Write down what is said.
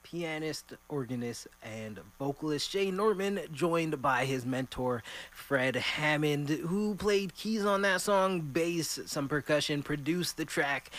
pianist, organist, and vocalist Jay Norman, joined by his mentor Fred Hammond, who played keys on that song, bass, some percussion, produced the track,